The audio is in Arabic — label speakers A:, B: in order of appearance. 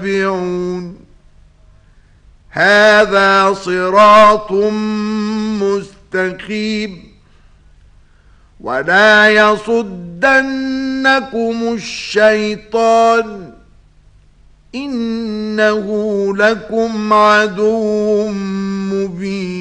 A: يتبعون هذا صراط مستقيم ولا يصدنكم الشيطان إنه لكم عدو مبين